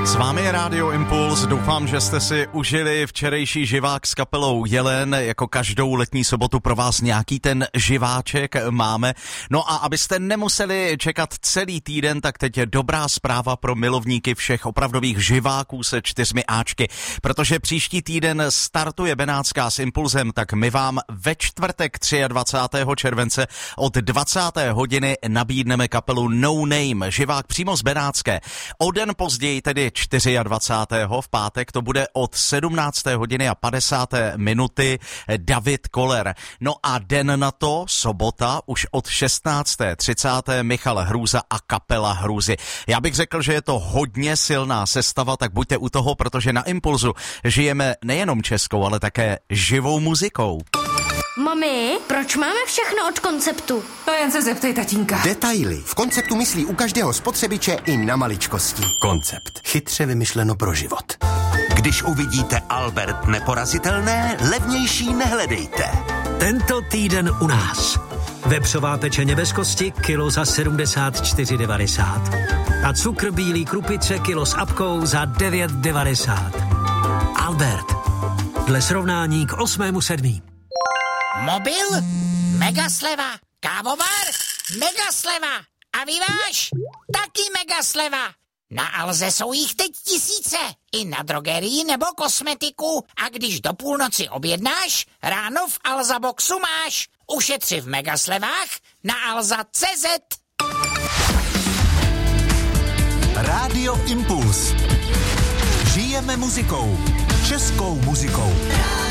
S vámi je Rádio Impuls, doufám, že jste si užili včerejší živák s kapelou Jelen, jako každou letní sobotu pro vás nějaký ten živáček máme. No a abyste nemuseli čekat celý týden, tak teď je dobrá zpráva pro milovníky všech opravdových živáků se 4 áčky, protože příští týden startuje Benátská s Impulzem, tak my vám ve čtvrtek 23. července od 20. hodiny nabídneme kapelu No Name, živák přímo z Benátské. O den později, tedy 24. v pátek, to bude od 17. hodiny a 50. minuty David Koller. No a den na to, sobota, už od 16.30 Michal Hrůza a kapela Hrůzy. Já bych řekl, že je to hodně silná sestava, tak buďte u toho, protože na Impulzu žijeme nejenom českou, ale také živou muzikou. Mami, proč máme všechno od Konceptu? To jen se zeptej tatínka. Detaily. V Konceptu myslí u každého spotřebiče i na maličkosti. Koncept. Chytře vymyšleno pro život. Když uvidíte Albert neporazitelné, levnější nehledejte. Tento týden u nás. Vepřová pečeně bez kosti, kilo za 74,90. A cukr bílý krupice, kilo s apkou za 9,90. Albert. Dle srovnání k 8.7. Mobil? Megasleva. Kávovar? Megasleva. A vyváž? Taky megasleva. Na Alze jsou jich teď tisíce. I na drogerii nebo kosmetiku. A když do půlnoci objednáš, ráno v Alza Boxu máš. Ušetři v megaslevách na alza.cz. Rádio Impuls. Žijeme muzikou. Českou muzikou.